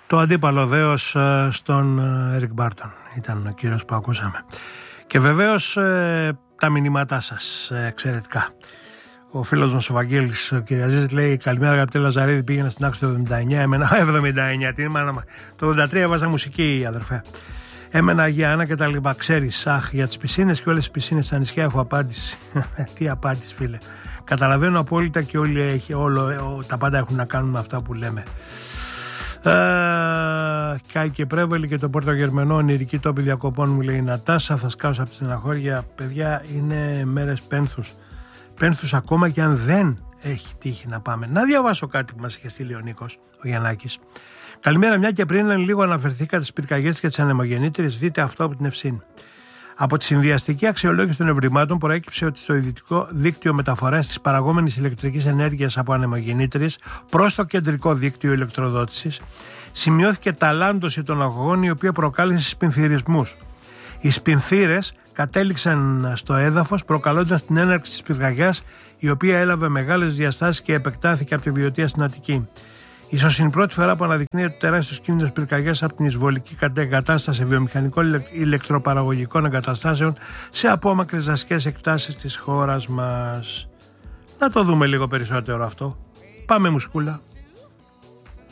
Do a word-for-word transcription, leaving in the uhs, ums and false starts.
Το αντίπαλο δέος στον Έρικ Μπάρτον ήταν ο κύριος που ακούσαμε. Και βεβαίως τα μηνύματά σας εξαιρετικά. Ο φίλος μας ο Βαγγέλης ο Κυριαζής λέει: καλημέρα αγαπητέ Λαζαρίδη, πήγαινα στην άκουση το εβδομήντα εννιά, έμενα εβδομήντα εννιά, τι μάνα, το ογδόντα τρία έβαζα μουσική αδερφέ. Έμενα Αγία Άννα και τα λοιπά. Ξέρεις, αχ, για τις πισίνες και όλες τις πισίνες στα νησιά έχω απάντηση. Τι απάντηση, φίλε. Καταλαβαίνω απόλυτα και όλοι έχει, όλο, τα πάντα έχουν να κάνουν με αυτά που λέμε. Κάει και Πρέβολη και το Πορτογερμενό, ονειρική τόπη διακοπών, μου λέει η Νατάσα. Θα σκάσω από τη στεναχώρια. Παιδιά, είναι μέρες πένθους. Πένθους ακόμα και αν δεν έχει τύχει να πάμε. Να διαβάσω κάτι που μας είχε στείλει ο Νίκος, ο Γιαννάκης. Καλημέρα, μια και πριν λίγο αναφερθήκατε στις πυρκαγιές και τις ανεμογεννήτριες, δείτε αυτό από την Ευσύν. Από τη συνδυαστική αξιολόγηση των ευρημάτων προέκυψε ότι στο ιδιωτικό δίκτυο μεταφοράς της παραγόμενης ηλεκτρικής ενέργειας από ανεμογεννήτριες προς το κεντρικό δίκτυο ηλεκτροδότησης σημειώθηκε ταλάντωση των αγωγών, η οποία προκάλεσε σπινθυρισμούς. Οι σπινθύρες κατέληξαν στο έδαφος, προκαλώντας την έναρξη της πυρκαγιάς, η οποία έλαβε μεγάλες διαστάσεις και επεκτάθηκε από τη Βιωτία στην Αττική. Ίσως είναι η πρώτη φορά που αναδεικνύεται το τεράστιο κίνδυνος πυρκαγιάς από την εισβολική εγκατάσταση βιομηχανικών ηλεκτροπαραγωγικών εγκαταστάσεων σε απόμακρες δασικές εκτάσεις της χώρας μας. Να το δούμε λίγο περισσότερο αυτό. Πάμε μουσκούλα.